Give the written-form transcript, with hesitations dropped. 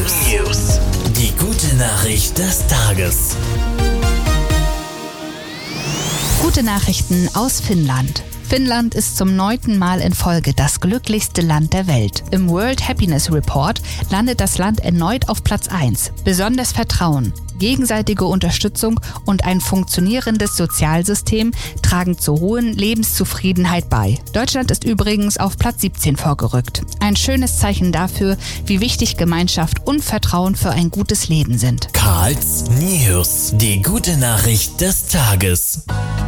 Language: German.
News. Die gute Nachricht des Tages. Gute Nachrichten aus Finnland. Finnland ist zum 9. Mal in Folge das glücklichste Land der Welt. Im World Happiness Report landet das Land erneut auf Platz 1. Besonders Vertrauen, gegenseitige Unterstützung und ein funktionierendes Sozialsystem tragen zur hohen Lebenszufriedenheit bei. Deutschland ist übrigens auf Platz 17 vorgerückt. Ein schönes Zeichen dafür, wie wichtig Gemeinschaft und Vertrauen für ein gutes Leben sind. Karls News. Die gute Nachricht des Tages.